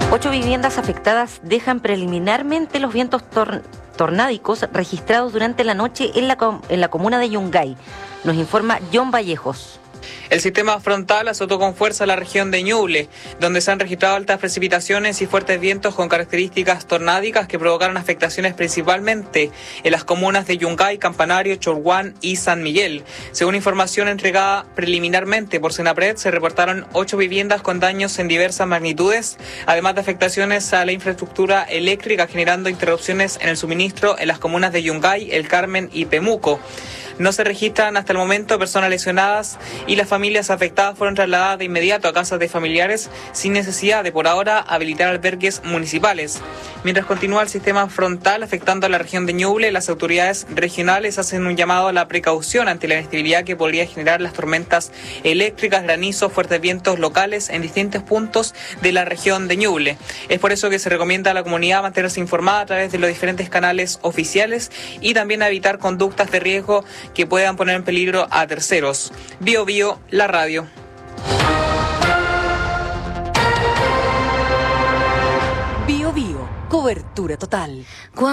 8 viviendas afectadas dejan preliminarmente los vientos tornádicos registrados durante la noche en la comuna de Yungay. Nos informa John Vallejos. El sistema frontal azotó con fuerza la región de Ñuble, donde se han registrado altas precipitaciones y fuertes vientos con características tornádicas que provocaron afectaciones principalmente en las comunas de Yungay, Campanario, Cholguán y San Miguel. Según información entregada preliminarmente por Senapred, se reportaron 8 viviendas con daños en diversas magnitudes, además de afectaciones a la infraestructura eléctrica, generando interrupciones en el suministro en las comunas de Yungay, El Carmen y Pemuco. No se registran hasta el momento personas lesionadas y las familias afectadas fueron trasladadas de inmediato a casas de familiares sin necesidad de por ahora habilitar albergues municipales. Mientras continúa el sistema frontal afectando a la región de Ñuble, las autoridades regionales hacen un llamado a la precaución ante la inestabilidad que podría generar las tormentas eléctricas, granizos, fuertes vientos locales en distintos puntos de la región de Ñuble. Es por eso que se recomienda a la comunidad mantenerse informada a través de los diferentes canales oficiales y también evitar conductas de riesgo que puedan poner en peligro a terceros. Bio Bio, la radio. Bio Bio, cobertura total.